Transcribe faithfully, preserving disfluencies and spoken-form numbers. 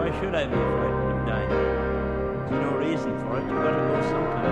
Why should I be frightened of dying? There's no reason for it. You've got to go sometime.